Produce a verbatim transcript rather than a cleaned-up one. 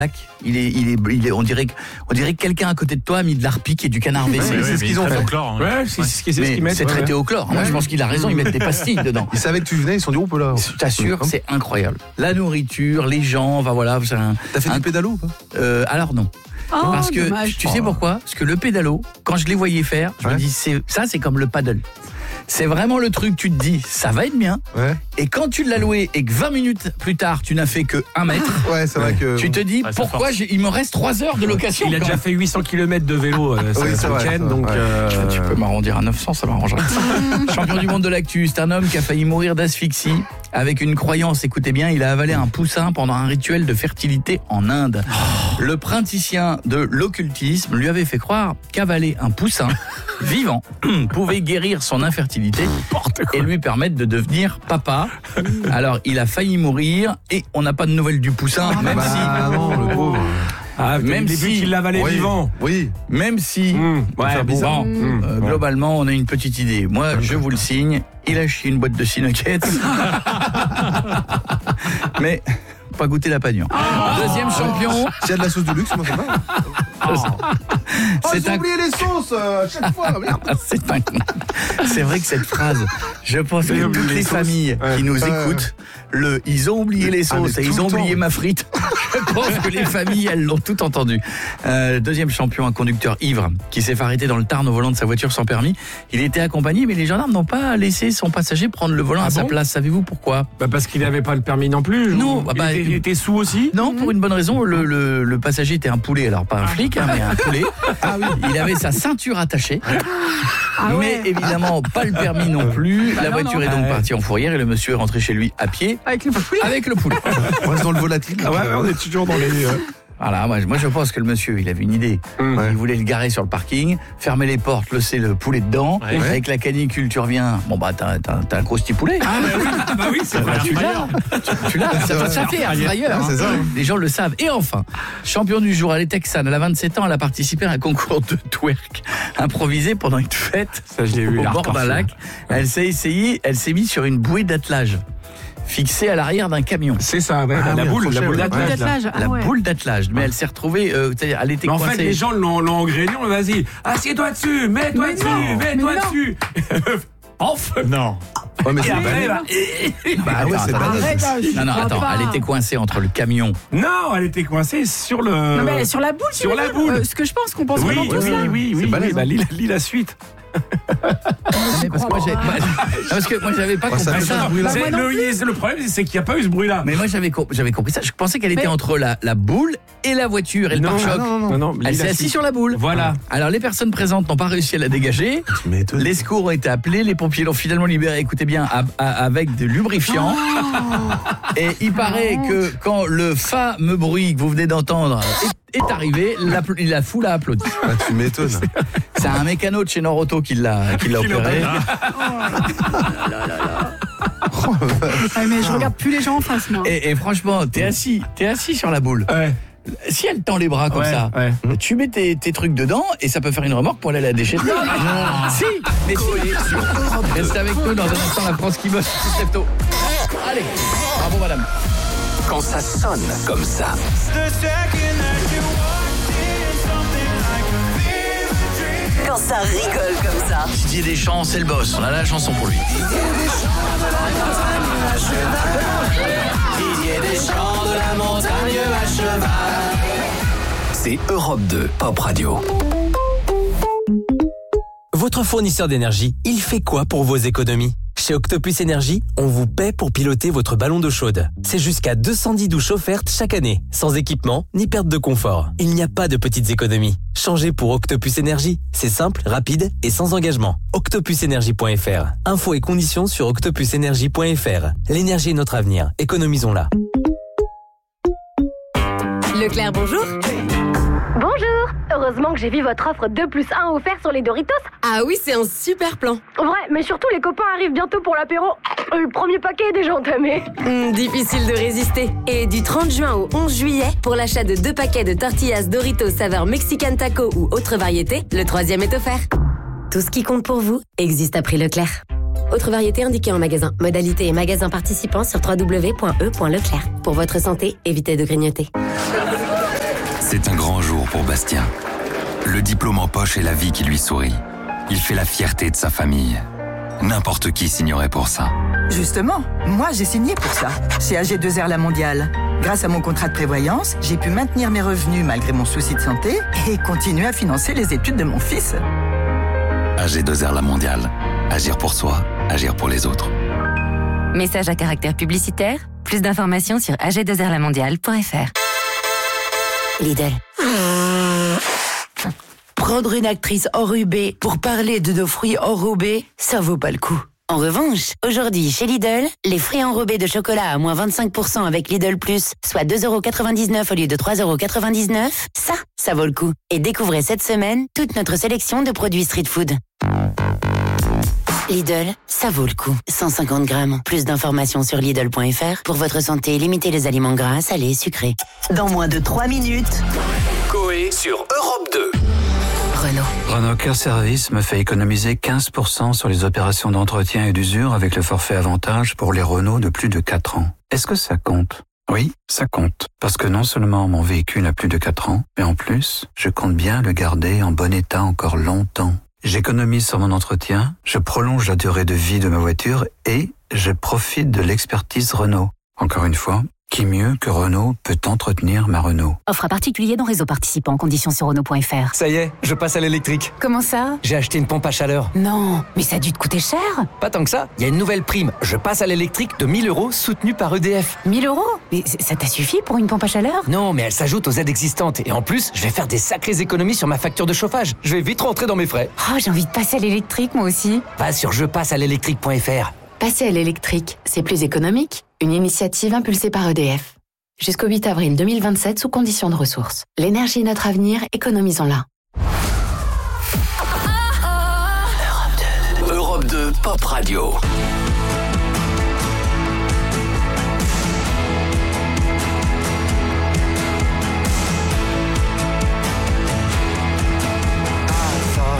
Il est, il est, il est, on dirait, on dirait que quelqu'un à côté de toi a mis de l'arpique et du canard W C. Ouais, ouais, c'est ce qu'ils ont fait. Au chlore, hein. Ouais, c'est ce qu'ils mettent. C'est traité au chlore. Moi, je pense qu'il a raison. Ils mettent des pastilles dedans. Ils savaient que tu venais, ils se sont dit, on peut là. Je t'assure, c'est incroyable. La nourriture, les gens, enfin voilà. C'est un, T'as fait un, du pédalo ou pas euh, Alors non. Oh, Parce que dommage. tu sais pourquoi? Parce que le pédalo, quand je les voyais faire, je Ouais. me dis, c'est, ça c'est comme le paddle. C'est vraiment le truc, tu te dis, ça va être bien. Ouais. Et quand tu l'as loué et que vingt minutes plus tard, tu n'as fait que un mètre, Ouais, c'est vrai que. tu te dis, Ouais, ça pourquoi force. j'ai- il me reste trois heures de location. Il a quand déjà même. fait huit cents kilomètres de vélo euh, Oui, ce c'est vrai, week-end, ça, donc. ouais. euh, Tu peux m'arrondir à neuf cents, ça m'arrangerait. Champion du monde de l'actu, c'est un homme qui a failli mourir d'asphyxie avec une croyance. Écoutez bien, il a avalé un poussin pendant un rituel de fertilité en Inde. Le praticien de l'occultisme lui avait fait croire qu'avaler un poussin vivant pouvait guérir son infertilité et lui permettre de devenir papa. Alors, il a failli mourir et on n'a pas de nouvelles du poussin, même Bah, si... non, le pauvre. Ah, Même même si- si qu'il l'avalait Oui. vivant. Oui. Même si... Mmh, ouais, faire bon, bizarre. Bon, Mmh, euh, ouais. globalement, on a une petite idée. Moi, je vous le signe, il a chié une boîte de six nuggets. Mais pas goûté la pagnon. Deuxième champion, S'il y a de la sauce de luxe, moi ça va. Oh, c'est j'ai un... oublié les sauces euh, à chaque fois. Merde. c'est un... C'est vrai que cette phrase, je pense J'ai que oublié toutes les les sauces. familles Ouais. qui nous Ouais. écoutent, le ils ont oublié les Ah, mais sauces et tout ils ont le oublié temps. ma frite. Je pense que les familles, elles l'ont tout entendu. Euh, deuxième champion, un conducteur ivre qui s'est fait arrêter dans le Tarn au volant de sa voiture sans permis. Il était accompagné, mais les gendarmes n'ont pas laissé son passager prendre le volant Ah à sa bon place. Savez-vous pourquoi? Bah parce qu'il n'avait pas le permis non plus. Non, il, bah, bah, était, il était sous aussi. Non, pour une bonne raison, le, le, le passager était un poulet, alors pas un flic, hein, mais un poulet. Ah oui. Il avait sa ceinture attachée, Ah mais ouais. évidemment pas le permis non plus. La non, voiture non. est donc Ouais. partie en fourrière et le monsieur est rentré chez lui à pied Avec le poulet. avec le poulet. On reste dans le volatile. Ah ouais, ouais, on est toujours dans les. euh, Voilà, moi, moi je pense que le monsieur, il avait une idée. Mmh. Il voulait le garer sur le parking, fermer les portes, laisser le poulet dedans. Ouais. Avec la canicule, tu reviens. Bon bah t'as, t'as, t'as un crousty poulet. Ah bah oui, ah bah oui, c'est Bah, pas tu l'as, tu, tu l'as, ça, vrai. ça fait air fryer, Ouais, hein. c'est ça. Les gens le savent. Et enfin, champion du jour, elle est texane, elle a vingt-sept ans, elle a participé à un concours de twerk improvisé pendant une fête Ça, je l'ai vu, au bord hardcore, d'un ça. lac. Elle s'est essayée, elle s'est mise sur une bouée d'attelage fixée à l'arrière d'un camion. C'est ça, ouais, Ah la oui, boule, un la boule crochet, d'attelage. là. D'attelage. La Ah ouais. boule d'attelage, mais elle s'est retrouvée, euh, c'est-à-dire, elle était Mais en coincée. fait, les gens l'ont, l'ont engrainé, on vas-y, assieds-toi dessus, mets-toi Mais dessus, non, mets-toi mais non. dessus. Off. Non. Ouais, mais Et c'est après, balèze. bah, Bah oui, ouais, c'est attends, balèze. Arrête, hein, je Non, non, crois attends, pas. elle était coincée entre le camion. non, elle était coincée sur le. Non, mais elle est sur la boule, tu Sur veux la dire boule. Euh, ce que je pense qu'on pense Oui, vraiment oui, tous oui, ça. oui, C'est oui, balèze, oui, bah, hein. lis, lis la suite. Mais parce que moi, j'avais, moi, non, parce que moi, j'avais pas Ouais, ça compris fait ça. pas de bruit, là. C'est- moi non le, c'est le problème, c'est qu'il n'y a pas eu ce bruit-là. Mais moi, j'avais, com- j'avais compris ça. Je pensais qu'elle était Mais- entre la, la boule et la voiture et le Non, pare-choc. non, non, non, non, Elle lis s'est la assise suite. sur la boule. Voilà. Alors, les personnes présentes n'ont pas réussi à la dégager. Tu m'étonnes. Les secours ont été appelés, les pompiers l'ont finalement libéré, écoutez bien, à- à- avec du lubrifiant. Et il paraît que quand le fameux bruit que vous venez d'entendre est, est arrivé, la, la foule a applaudi. Ah, tu m'étonnes. C'est un mécano de chez Norauto qui l'a, qui l'a Qui l'a opéré. Ah, mais je regarde plus les gens en face, moi. Et, et franchement, t'es assis, t'es assis sur la boule. Ouais. Si elle tend les bras comme Ouais, ça, ouais. tu mets tes, tes trucs dedans et ça peut faire une remorque pour aller à la déchetterie. Si, mais si. Reste avec nous dans un instant, la France qui bosse. Tout se lève tôt. Allez, bravo madame. Quand ça sonne comme ça. Quand ça rigole comme ça. Didier Deschamps, c'est le boss. On a la chanson pour lui. Didier Deschamps de la montagne à cheval. C'est Europe deux, Pop Radio. Votre fournisseur d'énergie, il fait quoi pour vos économies ? Chez Octopus Énergie, on vous paie pour piloter votre ballon d'eau chaude. C'est jusqu'à deux cent dix douches offertes chaque année, sans équipement ni perte de confort. Il n'y a pas de petites économies. Changez pour Octopus Énergie. C'est simple, rapide et sans engagement. octopus énergie point f r. Infos et conditions sur octopus énergie point f r. L'énergie est notre avenir. Économisons-la. Leclerc, bonjour. Bonjour. Heureusement que j'ai vu votre offre deux plus un offert sur les Doritos. Ah oui, c'est un super plan. Ouais, mais surtout les copains arrivent bientôt pour l'apéro. Le premier paquet est déjà entamé. Hmm, difficile de résister. Et du trente juin au onze juillet, pour l'achat de deux paquets de tortillas Doritos saveur Mexican Taco ou autre variété, le troisième est offert. Tout ce qui compte pour vous existe à prix Leclerc. Autre variété indiquée en magasin. Modalité et magasin participants sur w w w point e point leclerc. Pour votre santé, évitez de grignoter. C'est un grand jour pour Bastien. Le diplôme en poche et la vie qui lui sourit. Il fait la fierté de sa famille. N'importe qui signerait pour ça. Justement, moi j'ai signé pour ça, chez A G deux R La Mondiale. Grâce à mon contrat de prévoyance, j'ai pu maintenir mes revenus malgré mon souci de santé et continuer à financer les études de mon fils. A G deux R La Mondiale. Agir pour soi, agir pour les autres. Message à caractère publicitaire. Plus d'informations sur a g deux r la mondiale point f r. Lidl. Prendre une actrice enrubée pour parler de nos fruits enrobés, ça vaut pas le coup. En revanche, aujourd'hui chez Lidl, les fruits enrobés de chocolat à moins vingt-cinq pour cent avec Lidl Plus, soit deux euros quatre-vingt-dix-neuf au lieu de trois euros quatre-vingt-dix-neuf, ça, ça vaut le coup. Et découvrez cette semaine toute notre sélection de produits street food. Lidl, ça vaut le coup. cent cinquante grammes. Plus d'informations sur Lidl point f r. Pour votre santé, limitez les aliments gras, salés, sucrés. Dans moins de trois minutes. Coé sur Europe deux. Renault. Renault Care Service me fait économiser quinze pour cent sur les opérations d'entretien et d'usure avec le forfait avantage pour les Renault de plus de quatre ans. Est-ce que ça compte ? Oui, ça compte. Parce que non seulement mon véhicule a plus de quatre ans, mais en plus, je compte bien le garder en bon état encore longtemps. J'économise sur mon entretien, je prolonge la durée de vie de ma voiture et je profite de l'expertise Renault. Encore une fois, qui mieux que Renault peut entretenir ma Renault ? Offre à particulier dans réseau participant, conditions sur Renault point f r. Ça y est, je passe à l'électrique. Comment ça ? J'ai acheté une pompe à chaleur. Non, mais ça a dû te coûter cher. Pas tant que ça, il y a une nouvelle prime. Je passe à l'électrique de mille euros soutenue par E D F. mille euros ? Mais ça t'a suffi pour une pompe à chaleur ? Non, mais elle s'ajoute aux aides existantes. Et en plus, je vais faire des sacrées économies sur ma facture de chauffage. Je vais vite rentrer dans mes frais. Oh, j'ai envie de passer à l'électrique moi aussi. Va sur je passe à l'électrique point f r. Passer à l'électrique, c'est plus économique. Une initiative impulsée par E D F. Jusqu'au huit avril deux mille vingt-sept sous conditions de ressources. L'énergie est notre avenir, économisons-la. Europe deux Pop Radio.